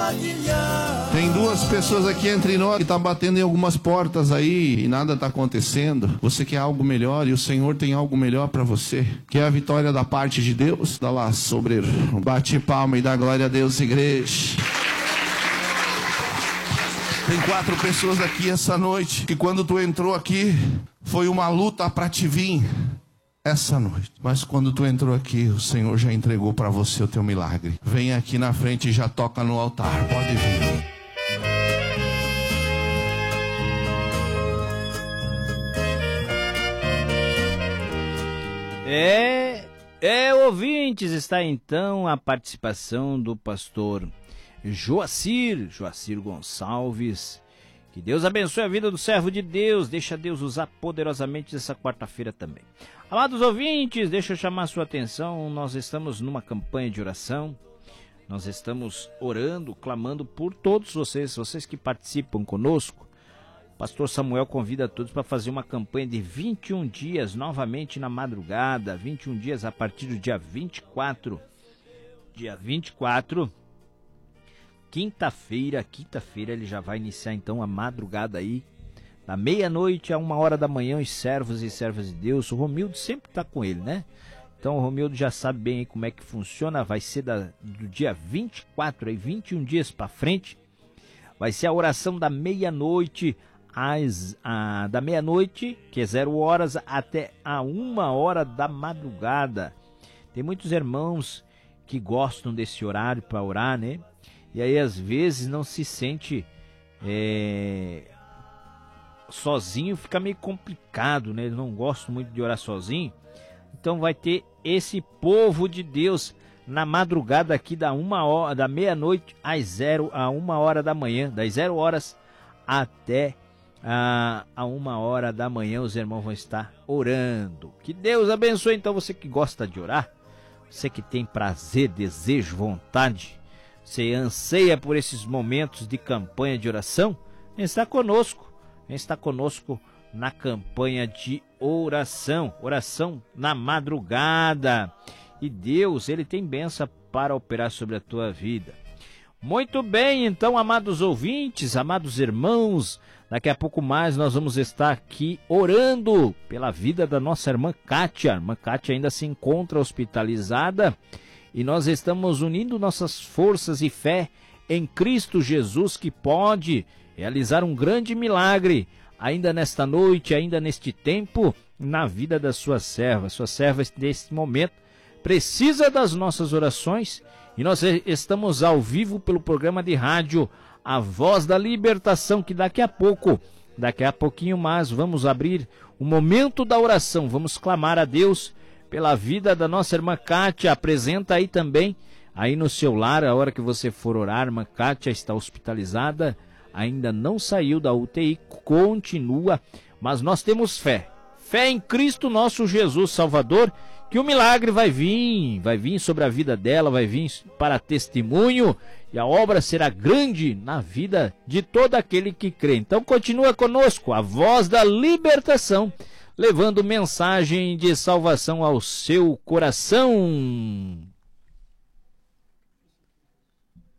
Tem duas pessoas aqui entre nós que estão batendo em algumas portas aí e nada está acontecendo. Você quer algo melhor e o Senhor tem algo melhor para você. Quer a vitória da parte de Deus? Dá lá, sobreiro. Bate palma e dá glória a Deus, igreja. Tem 4 pessoas aqui essa noite que quando tu entrou aqui foi uma luta para te vir essa noite. Mas quando tu entrou aqui, o Senhor já entregou para você o teu milagre. Vem aqui na frente e já toca no altar. Pode vir. Ouvintes, está então a participação do pastor Joacir Gonçalves. Que Deus abençoe a vida do servo de Deus, deixa Deus usar poderosamente essa quarta-feira também. Amados ouvintes, deixa eu chamar a sua atenção, nós estamos numa campanha de oração, nós estamos orando, clamando por todos vocês que participam conosco. O pastor Samuel convida todos para fazer uma campanha de 21 dias, novamente na madrugada, 21 dias a partir do dia 24. Dia 24, quinta-feira ele já vai iniciar então a madrugada aí, da meia-noite a 1h da manhã, os servos e servas de Deus. O Romildo sempre está com ele, né? Então o Romildo já sabe bem aí como é que funciona, vai ser do dia 24, aí 21 dias para frente, vai ser a oração da meia-noite, da meia-noite, que é 0 horas, até a 1h da madrugada. Tem muitos irmãos que gostam desse horário para orar, né? E aí às vezes não se sente sozinho, fica meio complicado, né? Eu não gosto muito de orar sozinho. Então vai ter esse povo de Deus na madrugada aqui da meia-noite às 1h da manhã, das 0 horas até a 1h da manhã, os irmãos vão estar orando. Que Deus abençoe então você que gosta de orar, você que tem prazer, desejo, vontade, você anseia por esses momentos de campanha de oração, vem estar conosco na campanha de oração na madrugada. E Deus, Ele tem bênção para operar sobre a tua vida. Muito bem, então, amados ouvintes, amados irmãos, daqui a pouco mais nós vamos estar aqui orando pela vida da nossa irmã Kátia. A irmã Kátia ainda se encontra hospitalizada e nós estamos unindo nossas forças e fé em Cristo Jesus, que pode realizar um grande milagre ainda nesta noite, ainda neste tempo, na vida da sua serva. Sua serva, neste momento, precisa das nossas orações e nós estamos ao vivo pelo programa de rádio A Voz da Libertação, que daqui a pouquinho mais, vamos abrir o momento da oração, vamos clamar a Deus pela vida da nossa irmã Kátia. Apresenta aí também, aí no seu lar, a hora que você for orar. A irmã Kátia está hospitalizada, ainda não saiu da UTI, continua, mas nós temos fé em Cristo nosso Jesus Salvador, que o milagre vai vir sobre a vida dela, vai vir para testemunho, e a obra será grande na vida de todo aquele que crê. Então continua conosco, a Voz da Libertação, levando mensagem de salvação ao seu coração.